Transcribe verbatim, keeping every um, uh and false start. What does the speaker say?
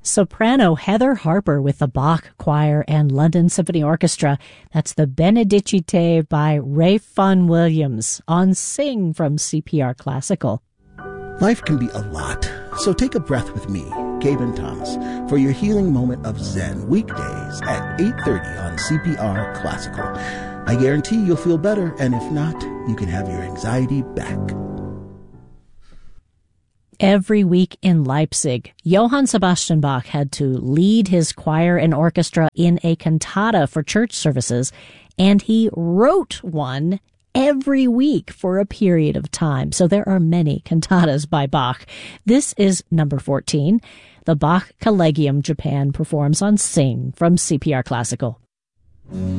Soprano Heather Harper with the Bach Choir and London Symphony Orchestra. That's the Benedicite by Ray Vaughan Williams on Sing from C P R Classical. Life can be a lot, so take a breath with me, Gabe and Thomas, for your healing moment of Zen weekdays at eight thirty on C P R Classical. I guarantee you'll feel better, and if not, you can have your anxiety back. Every week in Leipzig, Johann Sebastian Bach had to lead his choir and orchestra in a cantata for church services, and he wrote one every week for a period of time. So there are many cantatas by Bach. This is number fourteen. The Bach Collegium Japan performs on Sing from C P R Classical.